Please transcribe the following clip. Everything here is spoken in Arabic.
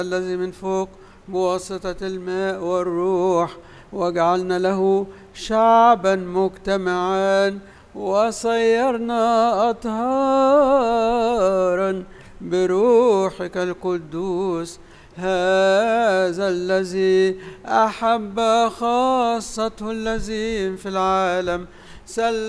الذي من فوق بواسطة الماء والروح، واجعلنا له شعبا مجتمعا، وصيرنا أطهارا بروحك القدوس. هذا الذي أحب خاصته الذين في العالم، سلم